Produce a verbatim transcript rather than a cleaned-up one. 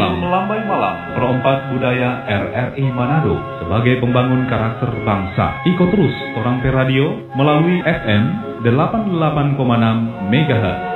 malam, melambai malam, perompak budaya R R I Manado sebagai pembangun karakter bangsa. Ikut terus Torang Pe Radio melalui F M delapan puluh delapan koma enam megahertz.